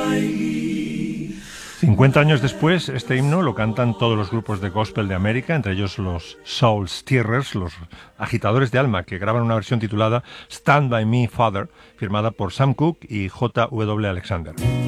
50 años después, este himno lo cantan todos los grupos de gospel de América, entre ellos los Soul Stirrers, los agitadores de alma, que graban una versión titulada Stand By Me, Father, firmada por Sam Cooke y J. W. Alexander.